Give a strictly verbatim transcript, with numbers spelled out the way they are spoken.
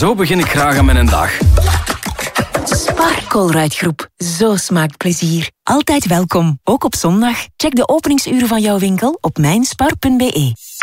Zo begin ik graag aan mijn dag. Spar Colruyt Groep. Zo smaakt plezier. Altijd welkom, ook op zondag. Check de openingsuren van jouw winkel op mijnspar punt be.